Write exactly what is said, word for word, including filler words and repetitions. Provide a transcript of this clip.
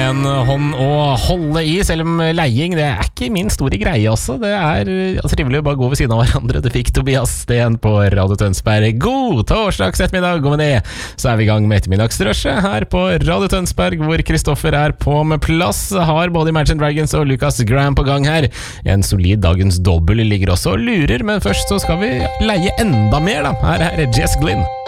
en hånd å holde i, selv om leiing, det er ikke min store greie også. Det er trivelig å bare gå ved siden av hverandre. Du fikk Tobias Sten på Radio Tønsberg. God torsdags ettermiddag, og med det så er vi i gang med ettermiddagsrushet her på Radio Tønsberg, hvor Kristoffer er på med plass. Har både Imagine Dragons og Lucas Graham på gang her. En solid dagens dobbel ligger også og lurer, men først så skal vi leie enda mer da. Her er Jess Glynn.